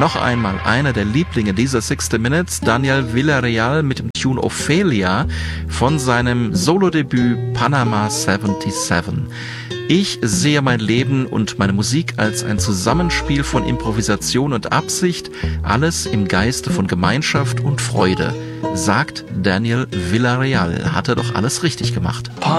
noch einmal einer der Lieblinge dieser 60 Minutes, Daniel Villarreal mit dem Tune Ophelia von seinem Solodebüt Panama 77. Ich sehe mein Leben und meine Musik als ein Zusammenspiel von Improvisation und Absicht, alles im Geiste von Gemeinschaft und Freude, sagt Daniel Villarreal. Hat er doch alles richtig gemacht.